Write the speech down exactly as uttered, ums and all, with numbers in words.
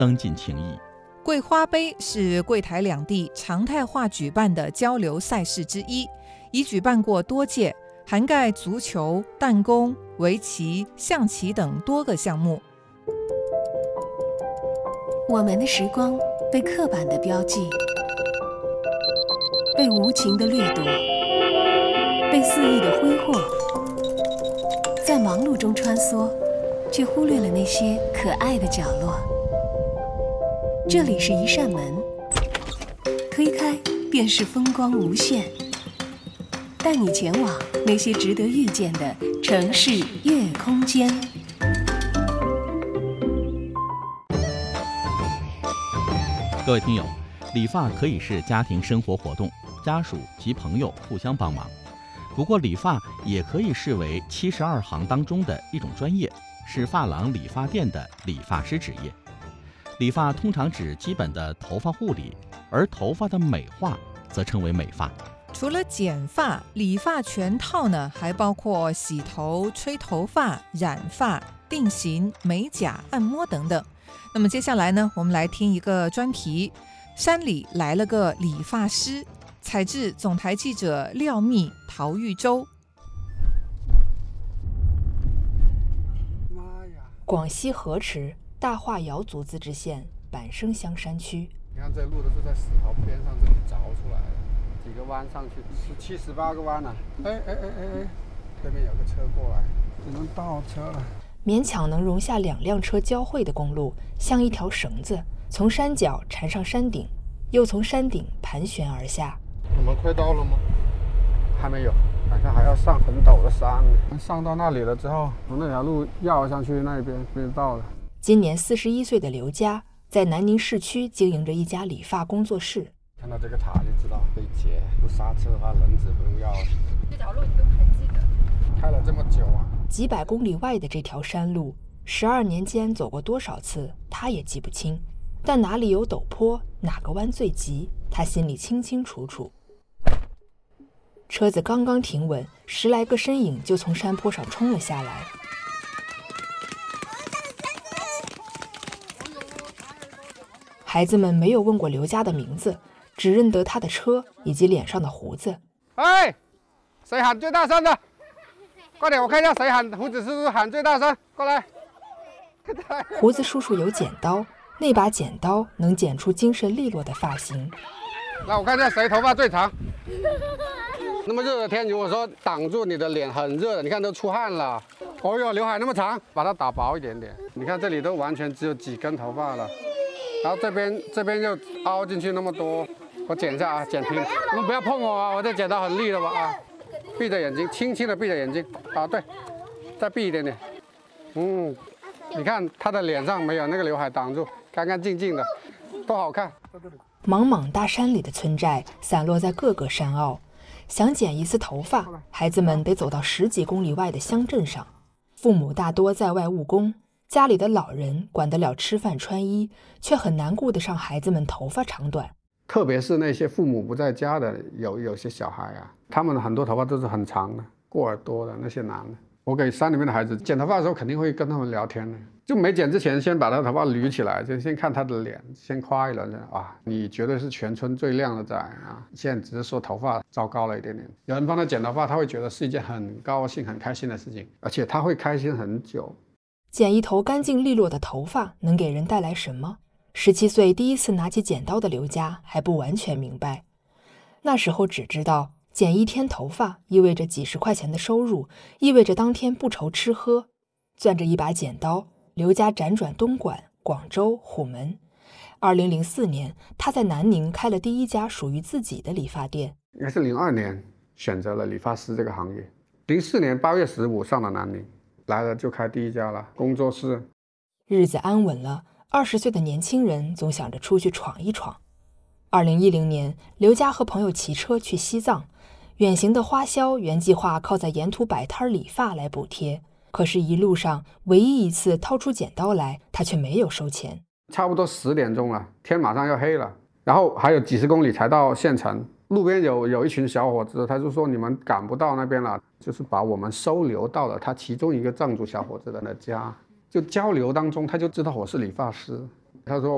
增进情谊。 桂花杯是桂台两地常态化举办的交流赛事之一，已举办过多届，涵盖足球、弹弓、围棋、象棋等多个项目。 我们的时光被刻板的标记，被无情的掠夺，被肆意的挥霍，在忙碌中穿梭，却忽略了那些可爱的角落。这里是一扇门，推开便是风光无限，带你前往那些值得遇见的城市夜空间。 各位听友，理发可以是家庭生活活动，家属及朋友互相帮忙。不过理发也可以视为七十二行当中的一种专业，是发廊理发店的理发师职业。理发通常指基本的头发护理，而头发的美化则称为美发。 除了剪发，理发全套呢还包括洗头、吹头发、染发、定型、美甲、按摩等等。那么接下来呢，我们来听一个专题，山里来了个理发师，采自总台记者廖密、陶玉洲。 广西河池大化瑶族自治县板生乡山区， 你看这路都是在石头边上这里凿出来的，几个弯上去，十七十八个弯呢、啊。哎哎哎哎哎，对面有个车过来，只能倒车了。 勉强能容下两辆车交汇的公路，像一条绳子，从山脚缠上山顶，又从山顶盘旋而下。 我们快到了吗？还没有，好像还要上很陡的山。上到那里了之后，从那条路绕上去那边就到了。 今年四十一岁的刘佳，在南宁市区经营着一家理发工作室。 看到这个塔就知道可以截，不刹车的话轮子不用要了。 这条路你都还记得？ 开了这么久啊！ 几百公里外的这条山路，十二年间走过多少次，他也记不清。但哪里有陡坡，哪个弯最急，他心里清清楚楚。车子刚刚停稳，十来个身影就从山坡上冲了下来。孩子们没有问过刘佳的名字，只认得他的车以及脸上的胡子。 哎，谁喊最大声的？快点，我看一下谁喊，胡子叔叔喊最大声，过来。 胡子叔叔有剪刀，那把剪刀能剪出精神利落的发型。 那我看一下谁头发最长。那么热的天，如果说挡住你的脸很热的，你看都出汗了。哦哟，刘海那么长，把它打薄一点点。你看这里都完全只有几根头发了，然后这边这边又凹进去那么多，我剪一下啊，剪平。你们不要碰我啊，我这剪刀很利的吧啊。闭着眼睛，轻轻的闭着眼睛啊，对，再闭一点点。嗯，你看他的脸上没有那个刘海挡住，干干净净的，多好看。 茫茫大山里的村寨散落在各个山坳，想剪一次头发，孩子们得走到十几公里外的乡镇上。父母大多在外务工，家里的老人管得了吃饭穿衣，却很难顾得上孩子们头发长短。 特别是那些父母不在家的，有有些小孩啊，他们很多头发都是很长的，过耳朵的那些男的。我给山里面的孩子剪头发的时候，肯定会跟他们聊天的。就没剪之前，先把他头发捋起来，就先看他的脸，先夸一轮。啊，你绝对是全村最靓的仔啊！现在只是说头发糟糕了一点点，有人帮他剪头发，他会觉得是一件很高兴、很开心的事情，而且他会开心很久。 剪一头干净利落的头发能给人带来什么？十七岁第一次拿起剪刀的刘佳还不完全明白，那时候只知道剪一天头发意味着几十块钱的收入，意味着当天不愁吃喝。攥着一把剪刀，刘佳辗转东莞、广州、虎门。二零零四年，他在南宁开了第一家属于自己的理发店。 应该是零二年选择了理发师这个行业，零四年八月十五上了南宁，来了就开第一家了工作室。 日子安稳了，二十岁的年轻人总想着出去闯一闯。二零一零年，刘佳和朋友骑车去西藏，远行的花销原计划靠在沿途摆摊理发来补贴，可是一路上唯一一次掏出剪刀来，他却没有收钱。 差不多十点钟了，天马上要黑了，然后还有几十公里才到县城。路边有有一群小伙子，他就说你们赶不到那边了，就是把我们收留到了他其中一个藏族小伙子的家。就交流当中，他就知道我是理发师。他说